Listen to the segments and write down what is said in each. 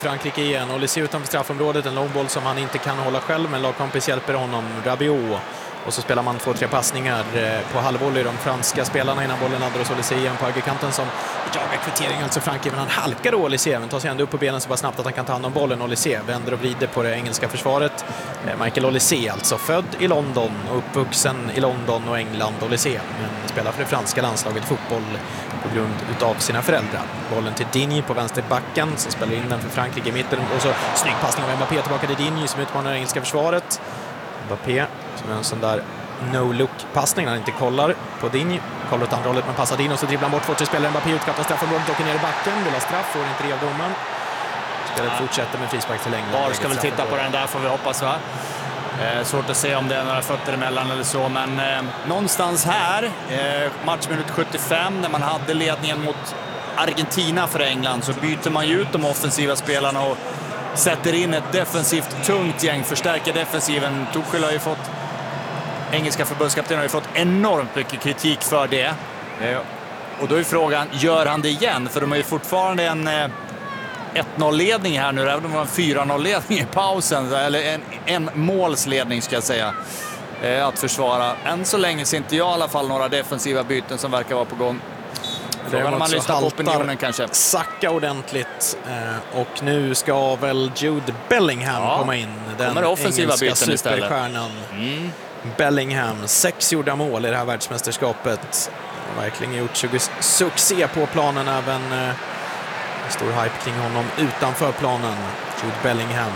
Frankrike igen. Olise utanför straffområdet, en långboll som han inte kan hålla själv, men lagkompis hjälper honom, Rabiot. Och så spelar man 2-3 passningar på halvvolley, de franska spelarna innan bollen laddar, och Olise igen på högerkanten som jagar kvittering, alltså Frankrike, men han halkar då Olise, men tar sig ändå upp på benen så bara snabbt att han kan ta hand om bollen. Olise vänder och vrider på det engelska försvaret. Michael Olise, alltså född i London och uppvuxen i London och England, Olise, men spelar för det franska landslaget fotboll på grund utav sina föräldrar. Bollen till Digne på vänsterbacken som spelar in den för Frankrike i mitten, och så snygg passning av Mbappé tillbaka till Digne som utmanar det engelska försvaret. Mbappé som är en sån där no-look-passning när han inte kollar på Digne, kollar åt andra hållet men passar Digne, och så dribblar han bort 2-3 spelare. Mbappé utkattar straffområdet, åker ner i backen, vill ha straff, får inte det av domaren. Spelet fortsätter med frispark till England. VAR ska väl titta på den där, får vi hoppas, va? Svårt att se om det är några fötter emellan eller så, men någonstans här, matchminut 75, när man hade ledningen mot Argentina för England, så byter man ju ut de offensiva spelarna och sätter in ett defensivt tungt gäng, förstärker defensiven. Tuchel har ju fått, engelska förbundskapten har ju fått enormt mycket kritik för det. Och då är frågan, gör han det igen? För de är ju fortfarande en 1-0-ledning här nu, även om det var en 4-0-ledning i pausen, eller en målsledning ska jag säga, att försvara. Än så länge ser inte jag i alla fall några defensiva byten som verkar vara på gång. Frågan om man lyssnar på opinionen kanske. Sacka ordentligt, och nu ska väl Jude Bellingham komma in, den engelska superstjärnan. Bellingham, 6 gjorda mål i det här världsmästerskapet. Han har verkligen gjort succé på planen, även stor hype kring honom utanför planen. Jude Bellingham,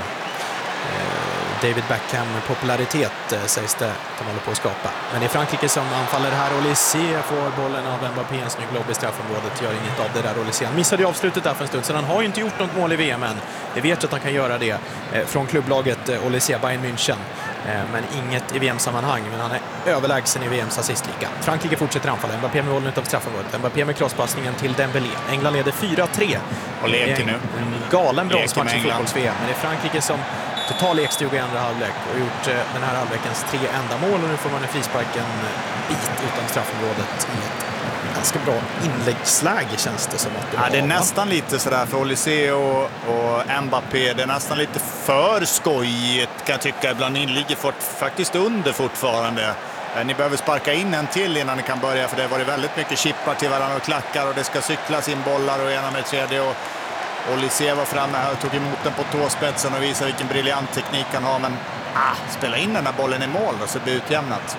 David Beckham popularitet sägs det att de håller på att skapa. Men det är Frankrike som anfaller här. Olise får bollen av Mbappé, en snygg lobb i straffområdet, gör inget av det där. Olise, han missade ju avslutet där för en stund, så han har ju inte gjort något mål i VM än. Vi vet att han kan göra det från klubblaget Olise, Bayern München, men inget i VM-sammanhang. Men han är överlägsen i VMs assistliga. Frankrike fortsätter anfalla, Mbappé med bollen utanför straffområdet, Mbappé med crosspassningen till Dembélé. England leder 4-3. Och leker nu. En galen bronsmatch i fotbolls-VM, men det är Frankrike som total lekstuga i andra halvlek och gjort den här halvlekens 3 enda mål, och nu får man en frispark en bit utan straffområdet i ett ganska bra inläggsläge, känns det som att det var. Ja, det är nästan lite sådär för Olise och Mbappé, det är nästan lite för skojigt kan jag tycka ibland. Ni ligger faktiskt under fortfarande. Ni behöver sparka in en till innan ni kan börja, för det var väldigt mycket chippar till varandra och klackar, och det ska cyklas in bollar och ena med tredje, och Olise var framme här och tog emot den på tåspetsen och visade vilken briljant teknik han har, men spela in den här bollen i mål då, så det blir utjämnat.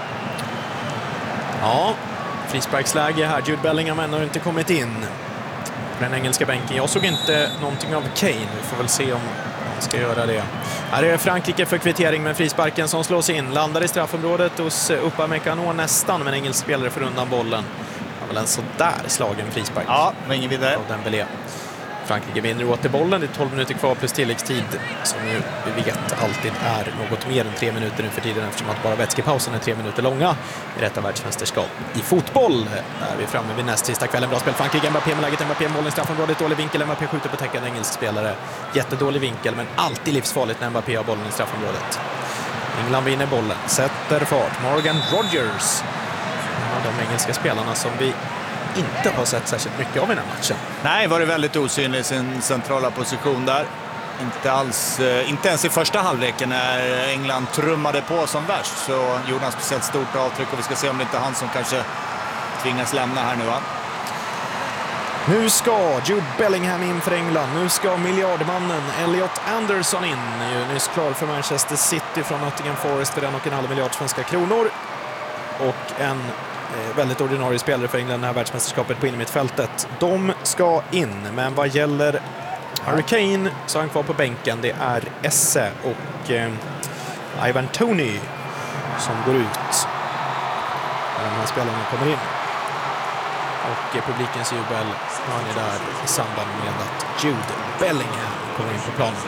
Ja, frisparksläge här. Jude Bellingham har ännu inte kommit in på den engelska bänken. Jag såg inte någonting av Kane, vi får väl se om han ska göra det. Här är Frankrike för kvittering med frisparken som slås in, landar i straffområdet hos Upamecano nästan, men engelsk spelare får undan bollen. Han väl en sådär slagen frispark. Ja, men ingen vidare. Av Dembélé. Frankrike vinner åter bollen, det är 12 minuter kvar plus tilläggstid, som ju vi vet alltid är något mer än 3 minuter nu för tiden, eftersom att bara vätskepausen är 3 minuter långa i detta världsmästerskap i fotboll. Där är vi framme vid näst sista kvällen. Bra spel Frankrike, Mbappé med läget, Mbappé mål i straffområdet, dålig vinkel, Mbappé skjuter på täckande engelsk spelare. Jättedålig vinkel, men alltid livsfarligt när Mbappé har bollen i straffområdet. England vinner bollen, sätter fart. Morgan Rogers, en av de engelska spelarna som vi inte har sett särskilt mycket av i den här matchen. Nej, var det väldigt osynlig i sin centrala position där. Inte ens i första halvleken när England trummade på som värst, så gjorde han speciellt stort avtryck, och vi ska se om det inte är han som kanske tvingas lämna här nu, va? Nu ska Jude Bellingham in för England. Nu ska miljardmannen Elliot Anderson in. Nyss klar för Manchester City från Nottingham Forest för 1,5 miljard svenska kronor. Och en väldigt ordinarie spelare för England det här världsmästerskapet på innermittfältet. De ska in, men vad gäller Harry Kane så är han kvar på bänken. Det är Esse och Ivan Toney som går ut när de här spelarna kommer in. Och publikens jubel har ni där i samband med att Jude Bellingham kommer in på planen.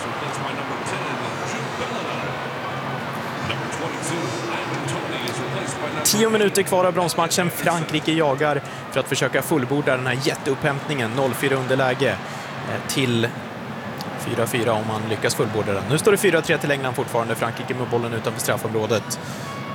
Tio minuter kvar av bronsmatchen. Frankrike jagar för att försöka fullborda den här jätteupphämtningen. 0-4 underläge till 4-4 om man lyckas fullborda den. Nu står det 4-3 till England fortfarande. Frankrike med bollen utanför straffområdet.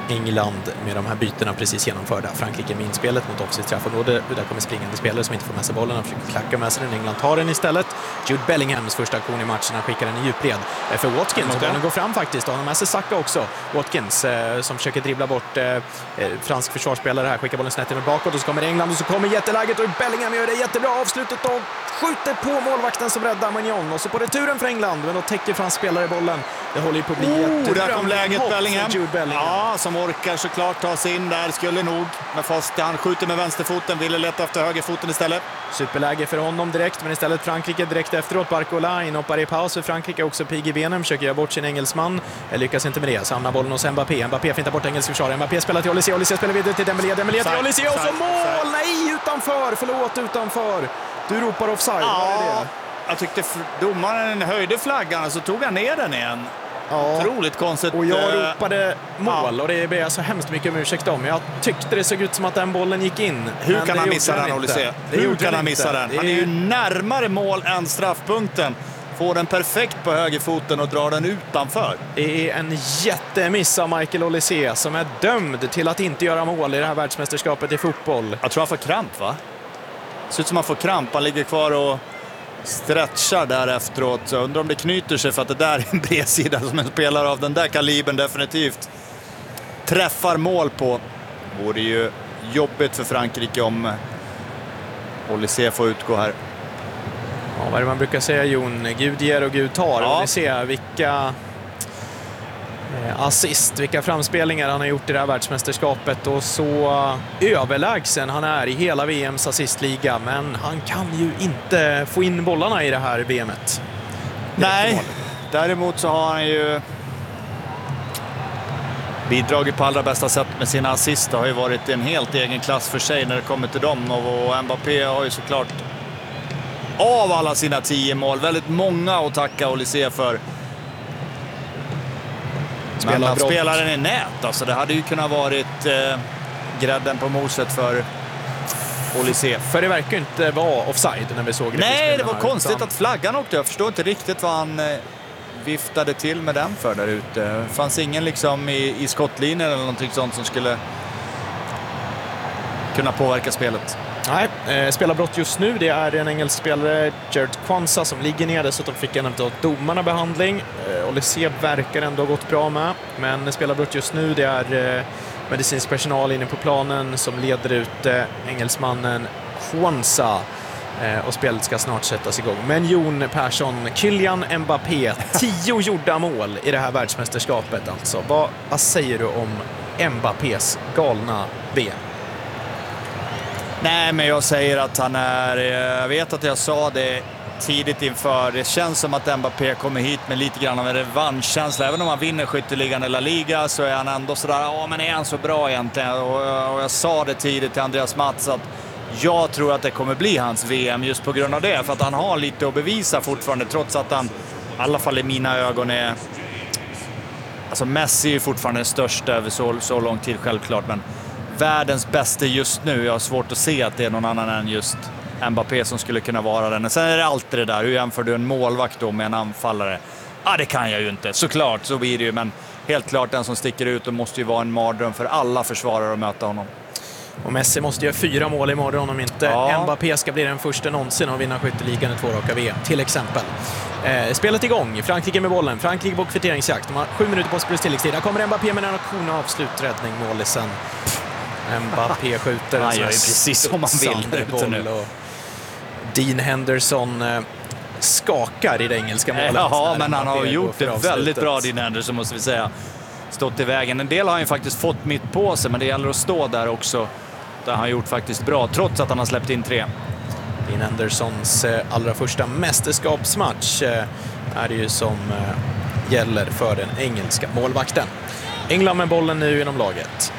England med de här bytena precis genomförda. Frankrike med inspelet mot offside straffområde. Där kommer springande spelare som inte får med sig bollen och försöker klacka med sig den. England tar den istället. Jude Bellinghams första aktion i matchen, han skickar den i djupled för Watkins. Och bollen går fram faktiskt. Och han har med sig Saka också. Watkins som försöker dribbla bort fransk försvarsspelare här. Skickar bollen snett över bakåt och så kommer England och så kommer jätteläget och Bellingham gör det jättebra avslutet och skjuter på målvakten som räddar Magnon. Och så på returen för England, men då täcker fransk spelare bollen. Det håller ju på att bli ett där kom läget Bellingham. Bellingham. Ja, som orkar såklart ta sig in där. Skulle nog med fast han skjuter med vänsterfoten, ville leta efter högerfoten istället. Superläge för honom direkt, men istället Frankrike direkt efteråt. Barcola inhoppar i paus för Frankrike, också pigg i benen, försöker göra bort sin engelsman. Lyckas inte med det, samlar bollen hos Mbappé. Mbappé fintar bort engelsk försvarare. Mbappé spelar till Olysée, Olysée spelar vidare till Dembélé. Dembélé till Olysée och så mål! Nej, utanför! Förlåt, utanför. Du ropar offside, var det det? Jag tyckte domaren höjde flaggan så tog han ner den igen. Ja. Otroligt konstigt. Och jag ropade mål och det ber jag så hemskt mycket om ursäkt om. Jag tyckte det såg ut som att den bollen gick in. Hur kan han missa den, Olysée? Hur kan han missa den? Han är ju närmare mål än straffpunkten. Får den perfekt på högerfoten och drar den utanför. Det är en jättemiss av Michael Olysée som är dömd till att inte göra mål i det här världsmästerskapet i fotboll. Jag tror han får kramp, va? Det ser ut som han får kramp. Han ligger kvar och stretchar där efteråt. Så undrar om det knyter sig för att det där är en bredsida som en spelare av den där kalibern definitivt träffar mål på. Det vore ju jobbigt för Frankrike om Olysée får utgå här. Ja, vad är det man brukar säga, Jon? Gud ger och Gud tar. Ja. Olysée, vilka assist, vilka framspelningar han har gjort i det här världsmästerskapet och så överlägsen han är i hela VMs assistliga, men han kan ju inte få in bollarna i det här VMet. Nej, däremot så har han ju bidragit på allra bästa sätt med sina assist. Det har ju varit en helt egen klass för sig när det kommer till dem, och Mbappé har ju såklart av alla sina 10 mål väldigt många att tacka Olysée för. Men att spela den i nät, alltså det hade ju kunnat varit grädden på moset för Olysée. För det verkar inte vara offside när vi såg det. Nej, det var konstigt att flaggan åkte. Jag förstår inte riktigt vad han viftade till med den för där ute. Det fanns ingen liksom i skottlinjen eller någonting sånt som skulle kunna påverka spelet. Nej, spelarbrott just nu, det är en engelsk spelare, Jared Kwanza, som ligger ner, så att de fick en av domarna behandling. Olysée verkar ändå ha gått bra med, men spelarbrott just nu, det är medicinsk personal inne på planen som leder ut engelsmannen Kwanza, och spelet ska snart sättas igång. Men Jon Persson, Kylian Mbappé, 10 gjorda mål i det här världsmästerskapet alltså. Vad säger du om Mbappés galna VM? Nej, men jag säger att han är... Jag vet att jag sa det tidigt inför. Det känns som att Mbappé kommer hit med lite grann av en revanschkänsla. Även om han vinner skytteligan eller liga så är han ändå sådär, ja men är han så bra egentligen? Och jag sa det tidigt till Andreas Mats att jag tror att det kommer bli hans VM just på grund av det. För att han har lite att bevisa fortfarande, trots att han, i alla fall i mina ögon, är... Alltså Messi är fortfarande den största över så lång tid, självklart, men världens bästa just nu. Jag har svårt att se att det är någon annan än just Mbappé som skulle kunna vara den. Sen är det alltid det där, hur jämför du en målvakt då med en anfallare? Det kan jag ju inte. Såklart, så blir det ju, men helt klart den som sticker ut och måste ju vara en mardröm för alla försvarare att möta honom. Och Messi måste göra 4 mål imorgon om inte Mbappé ska bli den första någonsin att vinna skytteligan i 2 raka VM, till exempel. Spelet igång, Frankrike med bollen, Frankrike på kvitteringsjakt. De har 7 minuter på plus tilläggstid. Där kommer Mbappé med en aktion och avsluträddning, målisen. Mbappé skjuter en precis som man vill boll och Dean Henderson skakar i det engelska målet. Ja, men han har gjort det väldigt bra, Dean Henderson, måste vi säga. Stått i vägen. En del har han ju faktiskt fått mitt på sig, men det gäller att stå där också. Där han har gjort faktiskt bra, trots att han har släppt in 3. Dean Hendersons allra första mästerskapsmatch är det ju som gäller för den engelska målvakten. England med bollen nu inom laget.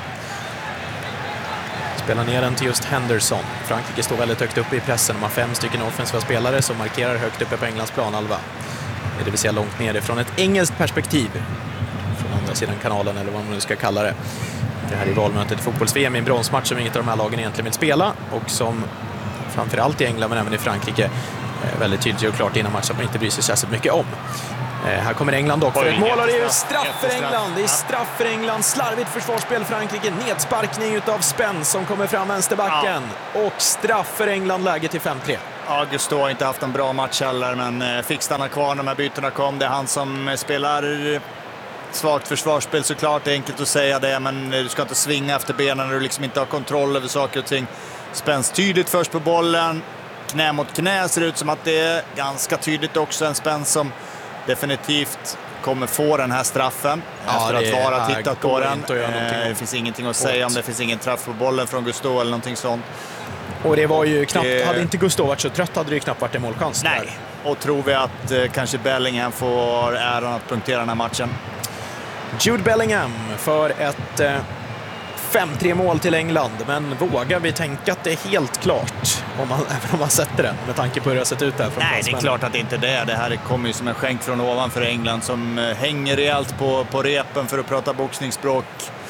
Spelar ner den till just Henderson. Frankrike står väldigt högt uppe i pressen. De har 5 stycken offensiva spelare som markerar högt uppe på Englands planhalva. Det vill säga långt ner från ett engelskt perspektiv. Från andra sidan kanalen, eller vad man nu ska kalla det. Det här är valmötet i fotbolls-VM i en bronsmatch som inget av de här lagen egentligen vill spela. Och som framförallt i England men även i Frankrike väldigt tydligt och klart innan matchen att man inte bryr sig särskilt mycket om. Här kommer England dock för ett mål och det är straff för Jättestraff. England. Det är straff för England. Slarvigt försvarsspel Frankrike. Nedsparkning utav Spence som kommer fram vänsterbacken. Och straff för England, läge till 5-3. Gusto har inte haft en bra match heller, men fick stanna kvar när de här bytena kom. Det är han som spelar svagt försvarsspel såklart. Det är enkelt att säga det, men du ska inte svinga efter benen när du liksom inte har kontroll över saker och ting. Spence tydligt först på bollen. Knä mot knä, ser ut som att det är ganska tydligt också. En Spence som definitivt kommer få den här straffen efter att vara tittat på den. Det finns ingenting att säga om det finns ingen träff på bollen från Gusto eller någonting sånt. Och det var ju knappt, hade inte Gusto varit så trött hade det ju knappt varit en målchans. Nej, där. Och tror vi att kanske Bellingham får äran att punktera den här matchen. Jude Bellingham för ett 5-3 mål till England, men vågar vi tänka att det är helt klart även om man sätter den med tanke på hur det har sett ut där från Nej, det är klart att det inte är det. Det här kommer ju som en skänk från ovan för England som hänger rejält på repen för att prata boxningsspråk.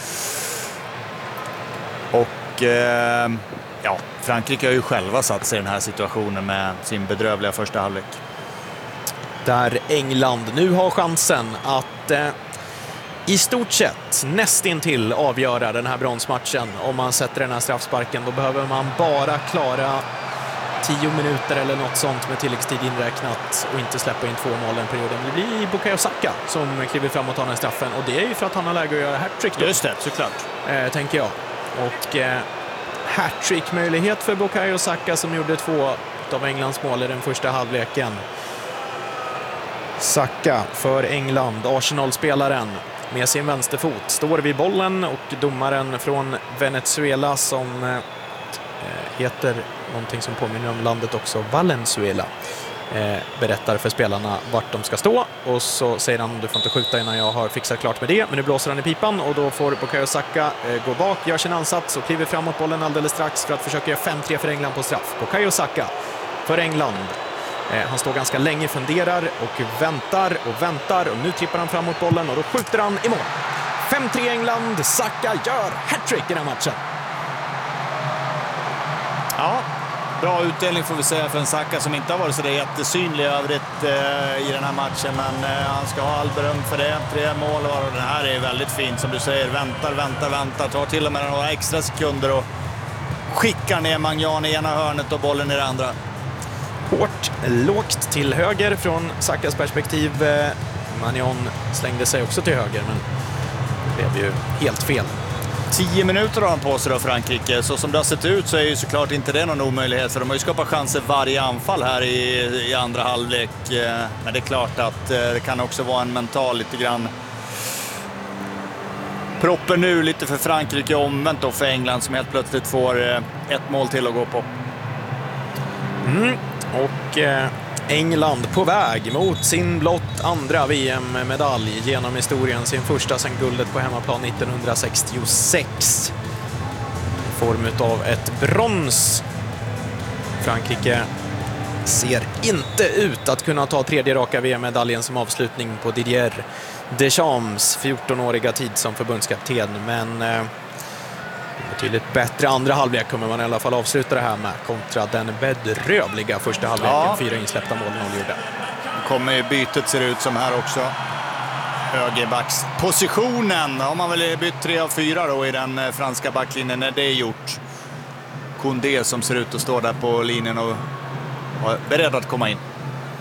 Och Frankrike har ju själva satt sig i den här situationen med sin bedrövliga första halvlek. Där England nu har chansen att i stort sett nästintill avgöra den här bronsmatchen. Om man sätter den här straffsparken, då behöver man bara klara 10 minuter eller något sånt med tilläggstid inräknat och inte släppa in 2 mål den perioden. Det blir Bukayo Saka som kliver fram och tar den här straffen, och det är ju för att han har läge att göra hattrick då. Just det, såklart. Tänker jag. Och hattrick-möjlighet för Bukayo Saka som gjorde 2 av Englands mål i den första halvleken. Saka för England, Arsenal-spelaren med sin vänsterfot står vid bollen, och domaren från Venezuela som heter någonting som påminner om landet också, Valenzuela, berättar för spelarna vart de ska stå, och så säger han: du får inte skjuta innan jag har fixat klart med det, men nu blåser han i pipan och då får Bukayo Saka gå bak, gör sin ansats och kliver framåt bollen alldeles strax för att försöka göra 5-3 för England på straff. Bukayo Saka för England. Han står ganska länge, funderar och väntar och nu trippar han framåt bollen och då skjuter han i mål. 5-3 England, Saka gör hattrick i den här matchen. Ja, bra utdelning får vi säga för en Saka som inte har varit så där jättesynlig övrigt i den här matchen, men han ska ha all beröm för det. 3 mål och den här är väldigt fint som du säger. Väntar, tar till och med några extra sekunder och skickar ner Magnan i ena hörnet och bollen i det andra. Hårt, lågt till höger från Sakas perspektiv. Magnan slängde sig också till höger, men det blev ju helt fel. 10 minuter har han på sig då, Frankrike. Så som det har sett ut så är ju såklart inte det någon omöjlighet, för de har ju skapat chanser varje anfall här i andra halvlek. Men det är klart att det kan också vara en mental lite grann proppen nu lite för Frankrike, omvänt då för England som helt plötsligt får ett mål till att gå på. Och England på väg mot sin blott andra VM-medalj genom historien, sin första sedan guldet på hemmaplan 1966 i form av ett brons. Frankrike ser inte ut att kunna ta 3:e raka VM-medaljen som avslutning på Didier Deschamps 14-åriga tid som förbundskapten, men betydligt bättre andra halvlek kommer man i alla fall avsluta det här med kontra den bedrövliga första halvleken. 4 insläppta mål 0 gjorde. Kommer ju bytet, ser ut som här också. Högerbackspositionen har man väl bytt 3 av 4 då i den franska backlinjen när det är gjort. Koundé som ser ut att stå där på linjen och är beredd att komma in.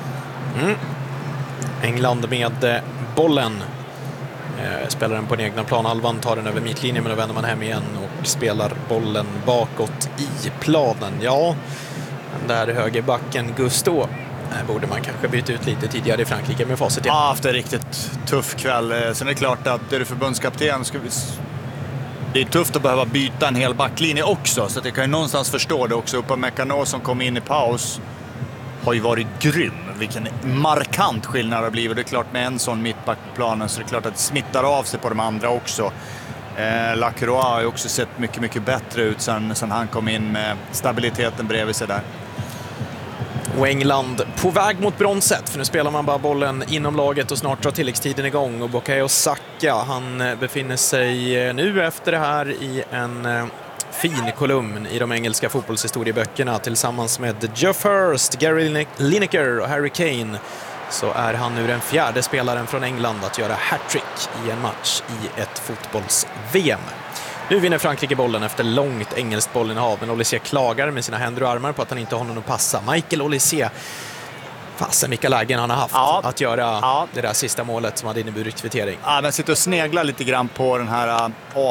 England med bollen. Spelar den på den egna planhalvan, tar den över mittlinjen, men då vänder man hem igen och spelar bollen bakåt i planen. Ja, den där högerbacken Gusto borde man kanske byta ut lite tidigare i Frankrike med facit igen. Ja, haft en riktigt tuff kväll. Sen är det klart att är du förbundskapten det är tufft att behöva byta en hel backlinje också, så att jag kan ju någonstans förstå det också. Upamecano som kom in i paus har ju varit grym. Vilken markant skillnad det har blivit. Det är klart med en sån mittback på planen, så det är klart att det smittar av sig på de andra också. Lacroix har ju också sett mycket, mycket bättre ut sen han kom in med stabiliteten bredvid sig där. Och England på väg mot bronset, för nu spelar man bara bollen inom laget och snart drar tilläggstiden igång. Och Bukayo Saka, han befinner sig nu efter det här i en fin kolumn i de engelska fotbollshistorieböckerna tillsammans med Geoff Hurst, Gary Lineker och Harry Kane. så är han nu den 4:e spelaren från England att göra hattrick i en match i ett fotbolls-VM. Nu vinner Frankrike bollen efter långt engelskt bollinnehav, men Olysée klagar med sina händer och armar på att han inte har någon att passa. Michael Olysée, fasen vilka lägen han har haft att göra det där sista målet som hade inneburit kvittering. Ja, men sitter och sneglar lite grann på den här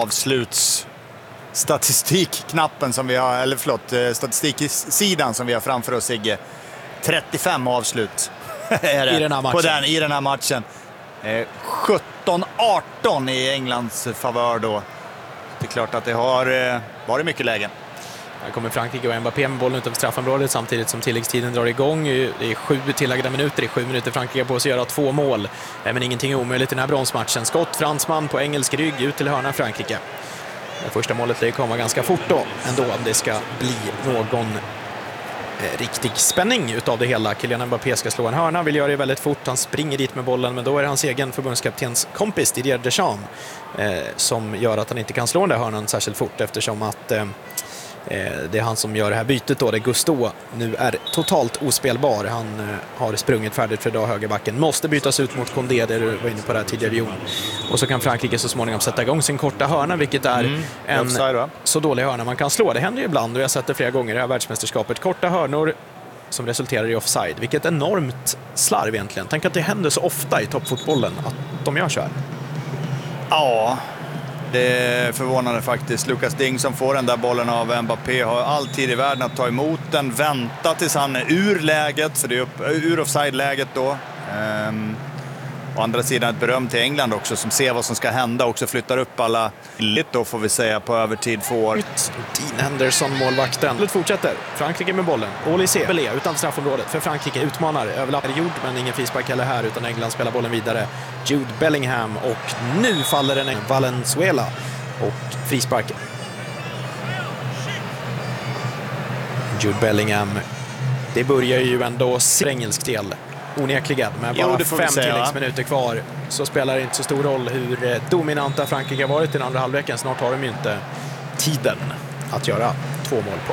avslutsstatistikknappen som vi har, eller förlåt, statistiksidan som vi har framför oss, Sigge. 35 avslut är det i den här matchen. 17-18 i Englands favör då. Det är klart att det har varit mycket lägen. Här kommer Frankrike och Mbappé med bollen utanför straffområdet samtidigt som tilläggstiden drar igång. Det är 7 tillagda minuter, det är 7 minuter Frankrike på sig att göra 2 mål. Men ingenting är omöjligt i den här bronsmatchen. Skott, fransman på engelsk rygg ut till hörna Frankrike. Det första målet lär komma ganska fort då ändå om det ska bli någon riktig spänning utav det hela. Kylian Mbappé ska slå en hörna, vill göra det väldigt fort. Han springer dit med bollen, men då är det hans egen förbundskaptens kompis Didier Deschamps som gör att han inte kan slå den där hörnan särskilt fort, eftersom att det är han som gör det här bytet då, det Gusto nu är totalt ospelbar. Han har sprungit färdigt för idag, högerbacken. Måste bytas ut mot Condé, det du var inne på det här tidigare, Jon. Och så kan Frankrike så småningom sätta igång sin korta hörna, vilket är en så dålig hörna man kan slå. Det händer ju ibland, och jag har sett det flera gånger i det här världsmästerskapet. Korta hörnor som resulterar i offside. Vilket enormt slarv egentligen. Tänk att det händer så ofta i toppfotbollen att de gör så här. Ja, det är förvånande faktiskt. Lucas Digne som får den där bollen av Mbappé har alltid i världen att ta emot den, vänta tills han är ur läget, för det är ur offside-läget då. Å andra sidan ett beröm till England också, som ser vad som ska hända och också flyttar upp alla lite då, får vi säga, på övertid får. Dean Henderson, målvakten. Det fortsätter. Frankrike med bollen. Olysée Belé utan straffområdet för Frankrike, utmanar. Överlappar gjord, men ingen frispark heller här, utan England spelar bollen vidare. Jude Bellingham, och nu faller den Valenzuela och frisparken. Jude Bellingham, det börjar ju ändå se engelsk del. Onekligen, men bara 5 tilläggsminuter kvar så spelar det inte så stor roll hur dominanta Frankrike har varit i den andra halvleken. Snart har de ju inte tiden att göra 2 mål på.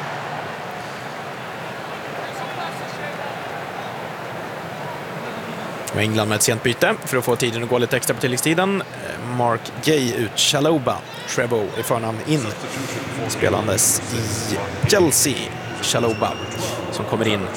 Och England med ett sent byte för att få tiden att gå lite extra på tilläggstiden. Mark Gay ut, Chalobah, Trevo i förnamn in, spelandes i Chelsea. Chalobah som kommer in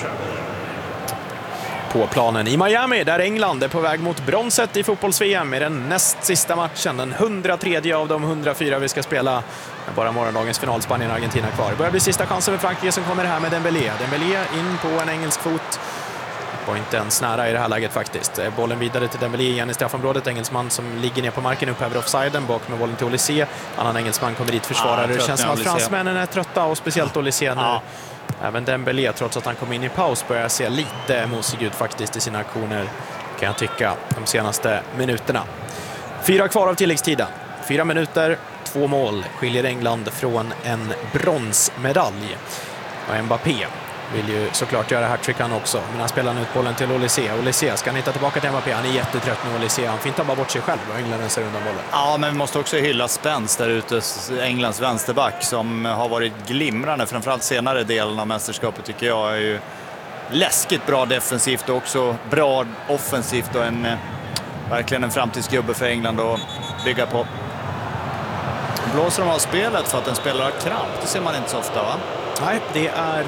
på planen i Miami, där England är på väg mot bronset i fotbolls-VM i den näst sista matchen, den 103 av de 104 vi ska spela, med bara morgondagens final, Spanien och Argentina kvar. Det börjar bli sista chansen för Frankrike som kommer här med Dembélé. Dembélé in på en engelsk fot. Var inte ens nära i det här läget faktiskt. Bollen vidare till Dembélé igen i straffområdet. Engelsman som ligger ner på marken, upphäver offsiden, bak med bollen till Olysée. Annan engelsman kommer dit, försvarare. Det känns som att fransmännen är trötta, och speciellt Olysée nu. Även Dembélé, trots att han kom in i paus, börjar se lite mosig ut faktiskt i sina aktioner, kan jag tycka, de senaste minuterna. 4 kvar av tilläggstiden. 4 minuter, 2 mål skiljer England från en bronsmedalj. Och Mbappé vill ju såklart göra hattrick han också, men han spelar ut bollen till Olysée. Olysée ska han hitta tillbaka till Mbappé. Han är jättetrött nu, Olysée. Han fintar bara bort sig själv och England ser undan bollen. Ja, men vi måste också hylla Spence där ute, Englands vänsterback, som har varit glimrande, framförallt senare delen av mästerskapet tycker jag. Är ju läskigt bra defensivt och också bra offensivt, och verkligen en framtidsgubbe för England att bygga på. Blåser de av spelet för att en spelare har kramp? Det ser man inte så ofta, va? Nej, det är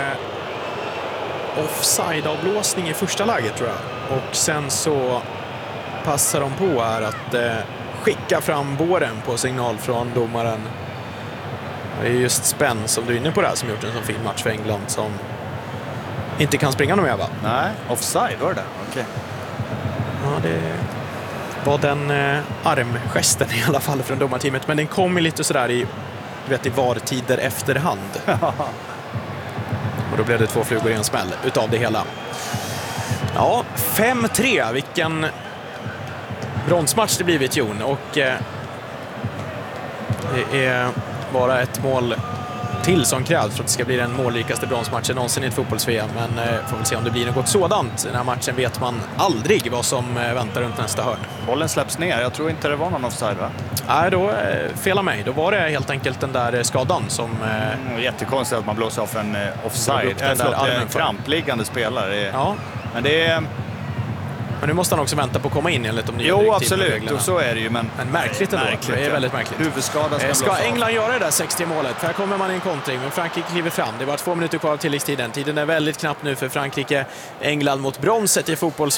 offside-avblåsning i första läget tror jag. Och sen så passar de på här att skicka fram båren på signal från domaren. Det är just Spence, som du är inne på där, som gjort en sån fin match för England, som inte kan springa någon mer, va? Nej, offside var det där. Okej. Ja, det var den armgesten i alla fall från domarteamet, men den kom ju lite sådär i VAR-tider efterhand. Och då blev det 2 flugor i en smäll utav det hela. Ja, 5-3. Vilken bronsmatch det blivit, Jon. Och det är bara ett mål till som krävs för att det ska bli den målrikaste bronsmatchen någonsin i ett fotbolls-VM. Men får väl se om det blir något sådant. Den här matchen vet man aldrig vad som väntar runt nästa hörn. Bollen släpps ner. Jag tror inte det var någon offside, va? Nej, då felar mig. Då var det helt enkelt den där skadan som... Jättekonstigt att man blåser av en offside. En krampliggande spelare. Ja. Men det är Men nu måste han också vänta på att komma in enligt de nya Jo, direktiven och absolut. reglerna. Och så är det ju. Men märkligt ändå. Det är väldigt märkligt. Huvudskada ska England göra det där 60-målet? För här kommer man i en kontring, men Frankrike kliver fram. Det var 2 minuter kvar av tilläggstiden. Tiden är väldigt knapp nu för Frankrike. England mot bronset i fotbolls